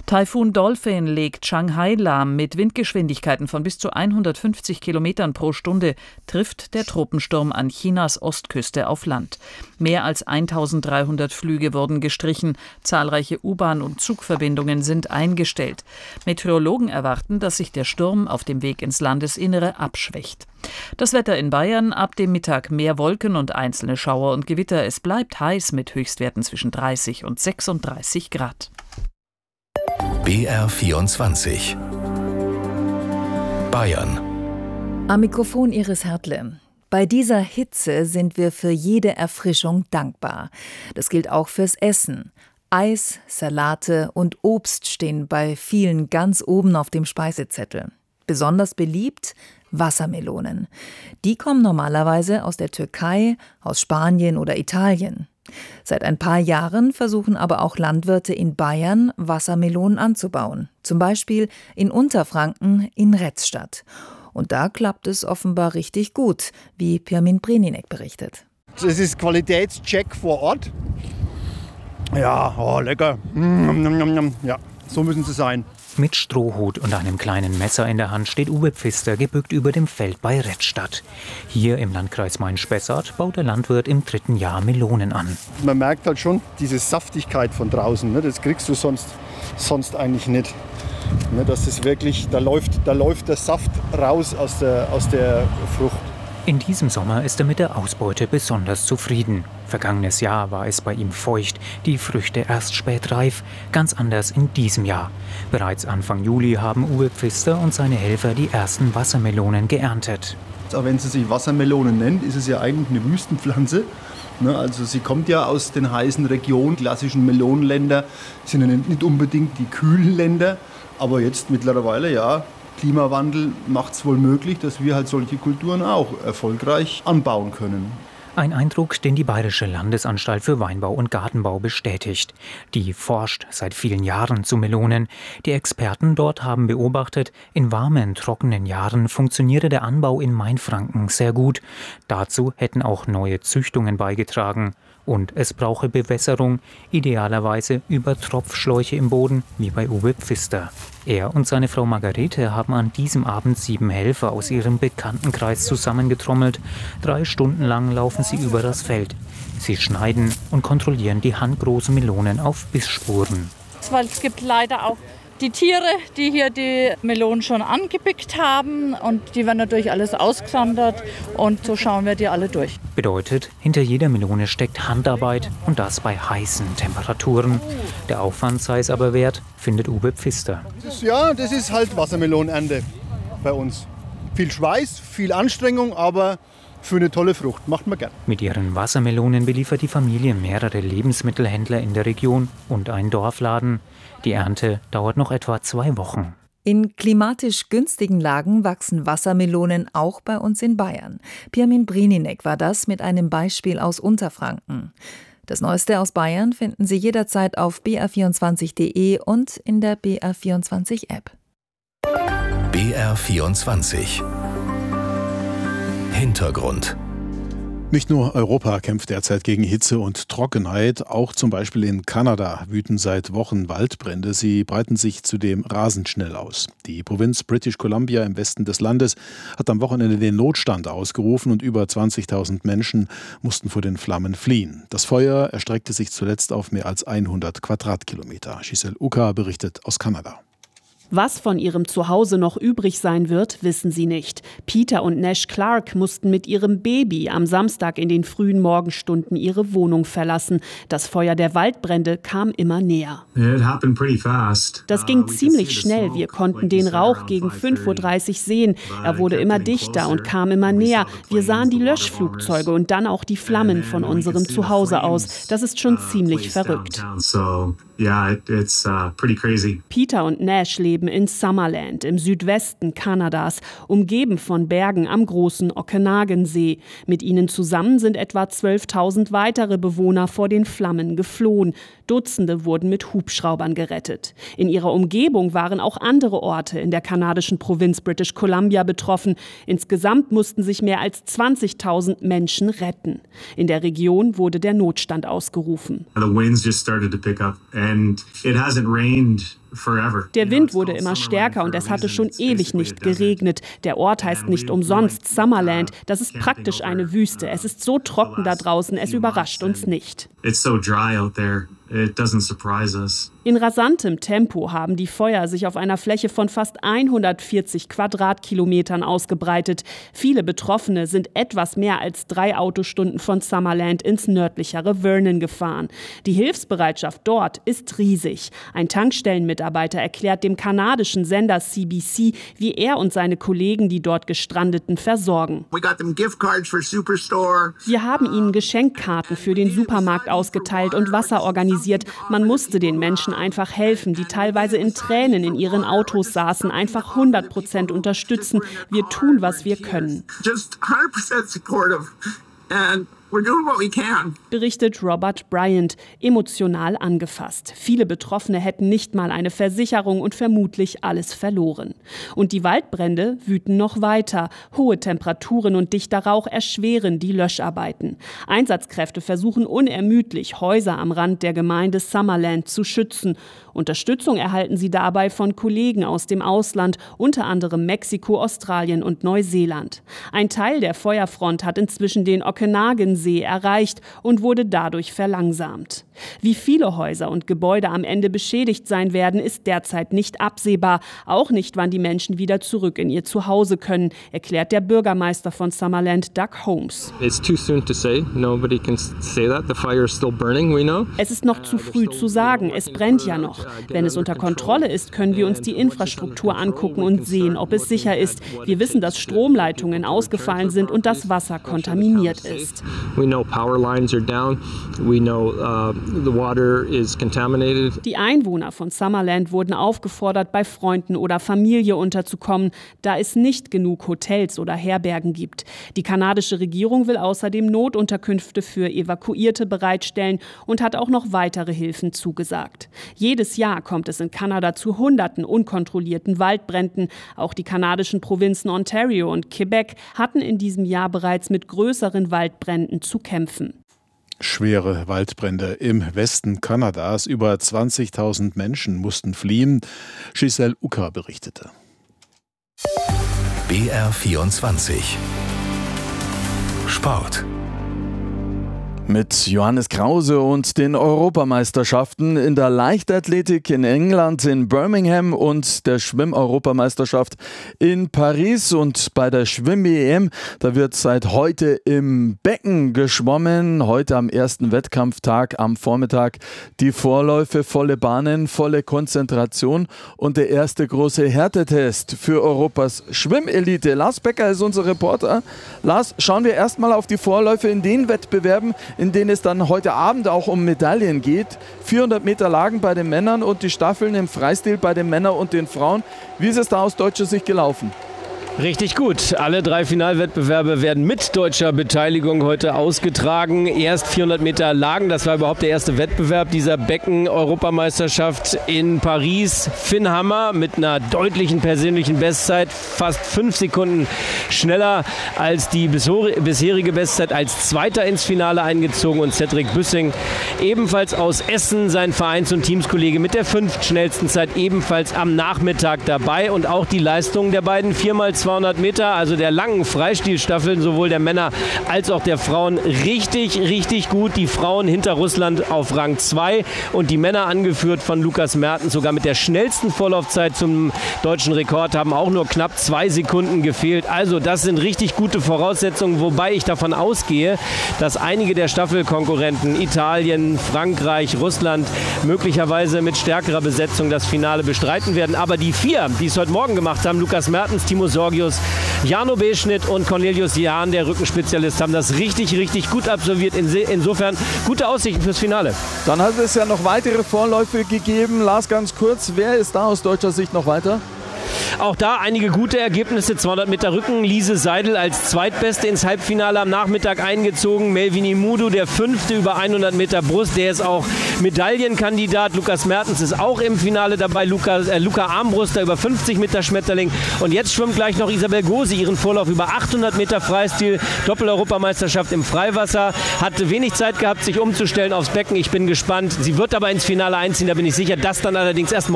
Taifun Dolphin legt Shanghai lahm. Mit Windgeschwindigkeiten von bis zu 150 Kilometern pro Stunde trifft der Tropensturm an Chinas Ostküste auf Land. Mehr als 1300 Flüge wurden gestrichen. Zahlreiche U-Bahn- und Zugverbindungen sind eingestellt. Meteorologen erwarten, dass sich der Sturm auf dem Weg ins Landesinnere abschwächt. Das Wetter in Bayern: ab dem Mittag mehr Wolken und einzelne Schauer und Gewitter. Es bleibt heiß mit Höchstwerten zwischen 30 und 36 Grad. BR24 Bayern. Am Mikrofon Iris Hertle. Bei dieser Hitze sind wir für jede Erfrischung dankbar. Das gilt auch fürs Essen. Eis, Salate und Obst stehen bei vielen ganz oben auf dem Speisezettel. Besonders beliebt Wassermelonen. Die kommen normalerweise aus der Türkei, aus Spanien oder Italien. Seit ein paar Jahren versuchen aber auch Landwirte in Bayern, Wassermelonen anzubauen. Zum Beispiel in Unterfranken in Retzstadt. Und da klappt es offenbar richtig gut, wie Pirmin Breninek berichtet. Das ist Qualitätscheck vor Ort. Ja, lecker. Ja, so müssen sie sein. Mit Strohhut und einem kleinen Messer in der Hand steht Uwe Pfister gebückt über dem Feld bei Retzstadt. Hier im Landkreis Main-Spessart baut der Landwirt im 3. Jahr Melonen an. Man merkt halt schon diese Saftigkeit von draußen. Ne? Das kriegst du sonst eigentlich nicht. Ne? Das ist wirklich, da läuft der Saft raus aus der Frucht. In diesem Sommer ist er mit der Ausbeute besonders zufrieden. Vergangenes Jahr war es bei ihm feucht, die Früchte erst spät reif, ganz anders in diesem Jahr. Bereits Anfang Juli haben Uwe Pfister und seine Helfer die ersten Wassermelonen geerntet. Auch wenn sie sich Wassermelonen nennt, ist es ja eigentlich eine Wüstenpflanze. Also sie kommt ja aus den heißen Regionen. Klassischen Melonenländer sind ja nicht unbedingt die kühlen Länder, aber jetzt mittlerweile ja. Klimawandel macht es wohl möglich, dass wir halt solche Kulturen auch erfolgreich anbauen können. Ein Eindruck, den die Bayerische Landesanstalt für Weinbau und Gartenbau bestätigt. Die forscht seit vielen Jahren zu Melonen. Die Experten dort haben beobachtet, in warmen, trockenen Jahren funktioniere der Anbau in Mainfranken sehr gut. Dazu hätten auch neue Züchtungen beigetragen. Und es brauche Bewässerung, idealerweise über Tropfschläuche im Boden, wie bei Uwe Pfister. Er und seine Frau Margarete haben an diesem Abend 7 Helfer aus ihrem Bekanntenkreis zusammengetrommelt. 3 Stunden lang laufen sie über das Feld. Sie schneiden und kontrollieren die handgroßen Melonen auf Bissspuren. Weil es gibt leider auch die Tiere, die hier die Melonen schon angepickt haben, und die werden natürlich alles ausgesondert, und so schauen wir die alle durch. Bedeutet, hinter jeder Melone steckt Handarbeit, und das bei heißen Temperaturen. Der Aufwand sei es aber wert, findet Uwe Pfister. Das ist halt Wassermelonenernte bei uns. Viel Schweiß, viel Anstrengung, aber für eine tolle Frucht. Macht man gern. Mit ihren Wassermelonen beliefert die Familie mehrere Lebensmittelhändler in der Region und einen Dorfladen. Die Ernte dauert noch etwa 2 Wochen. In klimatisch günstigen Lagen wachsen Wassermelonen auch bei uns in Bayern. Pirmin Breninek war das mit einem Beispiel aus Unterfranken. Das Neueste aus Bayern finden Sie jederzeit auf br24.de und in der BR24-App. BR24 Hintergrund. Nicht nur Europa kämpft derzeit gegen Hitze und Trockenheit, auch zum Beispiel in Kanada wüten seit Wochen Waldbrände. Sie breiten sich zudem rasend schnell aus. Die Provinz British Columbia im Westen des Landes hat am Wochenende den Notstand ausgerufen und über 20.000 Menschen mussten vor den Flammen fliehen. Das Feuer erstreckte sich zuletzt auf mehr als 100 Quadratkilometer. Giselle Uka berichtet aus Kanada. Was von ihrem Zuhause noch übrig sein wird, wissen sie nicht. Peter und Nash Clark mussten mit ihrem Baby am Samstag in den frühen Morgenstunden ihre Wohnung verlassen. Das Feuer der Waldbrände kam immer näher. Das ging ziemlich schnell. Wir konnten den Rauch gegen 5:30 Uhr sehen. Er wurde immer dichter und kam immer näher. Wir sahen die Löschflugzeuge und dann auch die Flammen von unserem Zuhause aus. Das ist schon ziemlich verrückt. Peter und Nash leben in Summerland im Südwesten Kanadas, umgeben von Bergen am großen Okanagan-See. Mit ihnen zusammen sind etwa 12.000 weitere Bewohner vor den Flammen geflohen. Dutzende wurden mit Hubschraubern gerettet. In ihrer Umgebung waren auch andere Orte in der kanadischen Provinz British Columbia betroffen. Insgesamt mussten sich mehr als 20.000 Menschen retten. In der Region wurde der Notstand ausgerufen. The winds just started to pick up and it hasn't rained Der Wind wurde immer stärker und es hatte schon ewig nicht geregnet. Der Ort heißt nicht umsonst Summerland. Das ist praktisch eine Wüste. Es ist so trocken da draußen, es überrascht uns nicht. In rasantem Tempo haben die Feuer sich auf einer Fläche von fast 140 Quadratkilometern ausgebreitet. Viele Betroffene sind etwas mehr als 3 Autostunden von Summerland ins nördlichere Vernon gefahren. Die Hilfsbereitschaft dort ist riesig. Ein Tankstellenmitarbeiter erklärt dem kanadischen Sender CBC, wie er und seine Kollegen die dort Gestrandeten versorgen. Wir haben ihnen Geschenkkarten für den Supermarkt ausgeteilt und Wasser organisiert. Man musste den Menschen einfach helfen, die teilweise in Tränen in ihren Autos saßen, einfach 100% unterstützen. Wir tun, was wir können. Berichtet Robert Bryant, emotional angefasst. Viele Betroffene hätten nicht mal eine Versicherung und vermutlich alles verloren. Und die Waldbrände wüten noch weiter. Hohe Temperaturen und dichter Rauch erschweren die Löscharbeiten. Einsatzkräfte versuchen unermüdlich, Häuser am Rand der Gemeinde Summerland zu schützen. Unterstützung erhalten sie dabei von Kollegen aus dem Ausland, unter anderem Mexiko, Australien und Neuseeland. Ein Teil der Feuerfront hat inzwischen den Okanagan-See erreicht und wurde dadurch verlangsamt. Wie viele Häuser und Gebäude am Ende beschädigt sein werden, ist derzeit nicht absehbar. Auch nicht, wann die Menschen wieder zurück in ihr Zuhause können, erklärt der Bürgermeister von Summerland, Doug Holmes. Es ist noch zu früh zu sagen, es brennt ja noch. Wenn es unter Kontrolle ist, können wir uns die Infrastruktur angucken und sehen, ob es sicher ist. Wir wissen, dass Stromleitungen ausgefallen sind und das Wasser kontaminiert ist. Die Einwohner von Summerland wurden aufgefordert, bei Freunden oder Familie unterzukommen, da es nicht genug Hotels oder Herbergen gibt. Die kanadische Regierung will außerdem Notunterkünfte für Evakuierte bereitstellen und hat auch noch weitere Hilfen zugesagt. Jedes Jahr kommt es in Kanada zu Hunderten unkontrollierten Waldbränden. Auch die kanadischen Provinzen Ontario und Quebec hatten in diesem Jahr bereits mit größeren Waldbränden zu kämpfen. Schwere Waldbrände im Westen Kanadas. Über 20.000 Menschen mussten fliehen. Giselle Ucker berichtete. BR24 Sport. Mit Johannes Krause und den Europameisterschaften in der Leichtathletik in England in Birmingham und der Schwimm-Europameisterschaft in Paris und bei der Schwimm-EM, da wird seit heute im Becken geschwommen. Heute am ersten Wettkampftag am Vormittag die Vorläufe, volle Bahnen, volle Konzentration und der erste große Härtetest für Europas Schwimmelite. Lars Becker ist unser Reporter. Lars, schauen wir erstmal auf die Vorläufe in den Wettbewerben, in denen es dann heute Abend auch um Medaillen geht. 400 Meter Lagen bei den Männern und die Staffeln im Freistil bei den Männern und den Frauen. Wie ist es da aus deutscher Sicht gelaufen? Richtig gut. Alle 3 Finalwettbewerbe werden mit deutscher Beteiligung heute ausgetragen. Erst 400 Meter Lagen, das war überhaupt der erste Wettbewerb dieser Becken-Europameisterschaft in Paris. Finn Hammer mit einer deutlichen persönlichen Bestzeit, fast 5 Sekunden schneller als die bisherige Bestzeit, als Zweiter ins Finale eingezogen. Und Cedric Büssing, ebenfalls aus Essen, sein Vereins- und Teamskollege mit der 5. schnellsten Zeit, ebenfalls am Nachmittag dabei. Und auch die Leistungen der beiden 4x200 Meter, also der langen Freistilstaffeln, sowohl der Männer als auch der Frauen, richtig, richtig gut. Die Frauen hinter Russland auf Rang 2 und die Männer, angeführt von Lukas Mertens, sogar mit der schnellsten Vorlaufzeit zum deutschen Rekord, haben auch nur knapp 2 Sekunden gefehlt. Also das sind richtig gute Voraussetzungen, wobei ich davon ausgehe, dass einige der Staffelkonkurrenten, Italien, Frankreich, Russland, möglicherweise mit stärkerer Besetzung das Finale bestreiten werden. Aber die 4, die es heute Morgen gemacht haben, Lukas Mertens, Timo Sorgius, Jarno Beschnitt und Cornelius Jahn, der Rückenspezialist, haben das richtig, richtig gut absolviert. Insofern gute Aussichten fürs Finale. Dann hat es ja noch weitere Vorläufe gegeben. Lars, ganz kurz, wer ist da aus deutscher Sicht noch weiter? Auch da einige gute Ergebnisse. 200 Meter Rücken, Lise Seidel als Zweitbeste ins Halbfinale am Nachmittag eingezogen. Melvin Imudu, der 5. über 100 Meter Brust, der ist auch Medaillenkandidat. Lukas Mertens ist auch im Finale dabei. Luca Armbruster über 50 Meter Schmetterling. Und jetzt schwimmt gleich noch Isabel Gose ihren Vorlauf über 800 Meter Freistil. Doppel-Europameisterschaft im Freiwasser. Hatte wenig Zeit gehabt, sich umzustellen aufs Becken. Ich bin gespannt. Sie wird aber ins Finale einziehen, da bin ich sicher. Das dann allerdings erst